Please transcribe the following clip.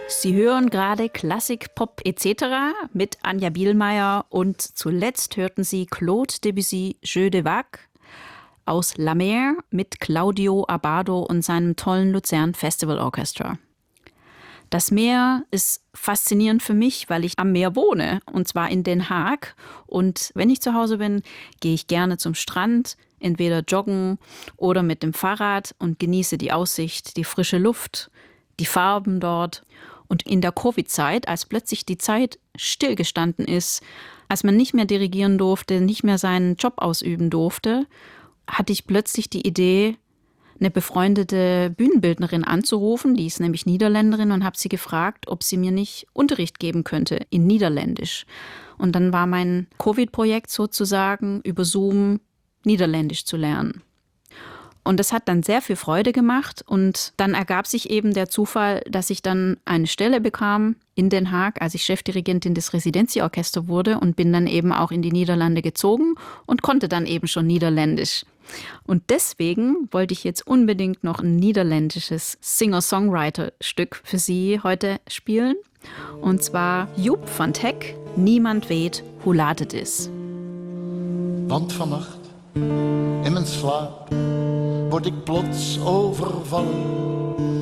Sie hören gerade Klassik, Pop etc. mit Anja Bielmeier und zuletzt hörten Sie Claude Debussy Jeu de Vague aus La Mer mit Claudio Abbado und seinem tollen Luzern Festival Orchestra. Das Meer ist faszinierend für mich, weil ich am Meer wohne, und zwar in Den Haag. Und wenn ich zu Hause bin, gehe ich gerne zum Strand, entweder joggen oder mit dem Fahrrad und genieße die Aussicht, die frische Luft, die Farben dort. Und in der Covid-Zeit, als plötzlich die Zeit stillgestanden ist, als man nicht mehr dirigieren durfte, nicht mehr seinen Job ausüben durfte, hatte ich plötzlich die Idee, eine befreundete Bühnenbildnerin anzurufen, die ist nämlich Niederländerin, und habe sie gefragt, ob sie mir nicht Unterricht geben könnte in Niederländisch. Und dann war mein Covid-Projekt sozusagen, über Zoom Niederländisch zu lernen. Und das hat dann sehr viel Freude gemacht, und dann ergab sich eben der Zufall, dass ich dann eine Stelle bekam in Den Haag, als ich Chefdirigentin des Residenziorchesters wurde, und bin dann eben auch in die Niederlande gezogen und konnte dann eben schon Niederländisch. Und deswegen wollte ich jetzt unbedingt noch ein niederländisches Singer-Songwriter-Stück für Sie heute spielen. Und zwar Joep van Teck, Niemand weet hoe laat het is. Want vannacht, in mijn slaap, word ik plots overvallen